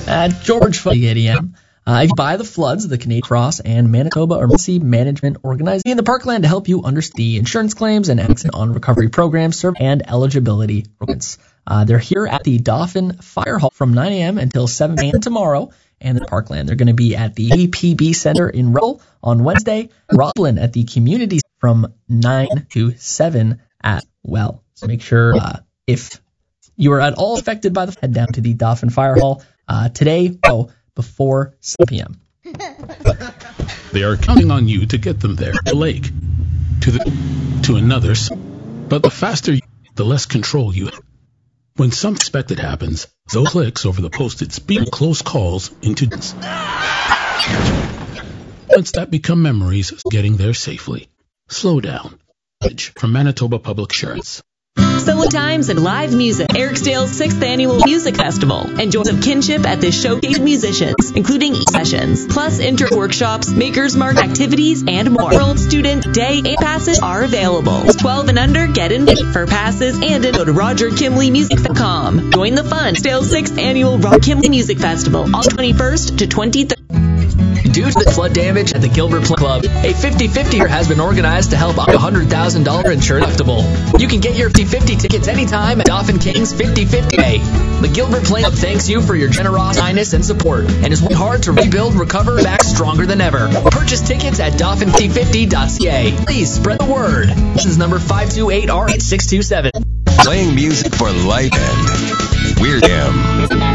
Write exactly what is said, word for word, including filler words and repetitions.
at George Floyd A D M. Uh, if you buy the floods, the Canadian Cross and Manitoba Emergency Management Organization in the Parkland to help you understand the insurance claims and accident on recovery programs serve and eligibility requirements. Uh, they're here at the Dauphin Fire Hall from nine a.m. until seven a.m. tomorrow. And in Parkland, they're going to be at the A P B Center in Russell on Wednesday, Roslyn at the Community from nine to seven as well. So make sure uh, if you are at all affected by the head down to the Dauphin Fire Hall uh, today oh, before seven p.m. They are counting on you to get them there, to the lake, to the to another. But the faster, you, the less control you have. When something unexpected happens, those clicks over the posted speed close calls into moments that become memories of getting there safely. Slow down. From Manitoba Public Insurance. Solo times and live music. Eriksdale's sixth Annual Music Festival. Enjoy some kinship at the showcase musicians, including sessions, plus inter workshops, makers market activities, and more. World Student Day and passes are available. twelve and under, get in for passes and go to roger kimley music dot com. Join the fun. Eriksdale's sixth Annual Roger Kimley Music Festival, August twenty-first to twenty-third. Due to the flood damage at the Gilbert Plain Club, a fifty-fifty has been organized to help up to one hundred thousand dollars insurance deductible. You can get your fifty-fifty tickets anytime at Dauphin Kings fifty-fifty Day. The Gilbert Plain Club thanks you for your generosity, kindness, and support, and is working hard to rebuild, recover, back stronger than ever. Purchase tickets at dauphin fifty fifty dot c a. Please spread the word. This is number five two eight R eight six two seven. Playing music for life and Weird M.